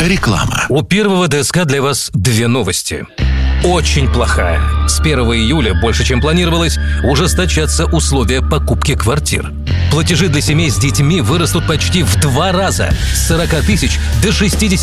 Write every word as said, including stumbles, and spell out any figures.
Реклама. У Первого ДСК для вас две новости. Очень плохая. С первого июля, больше чем планировалось, ужесточатся условия покупки квартир. Платежи для семей с детьми вырастут почти в два раза – с сорока тысяч до шестидесяти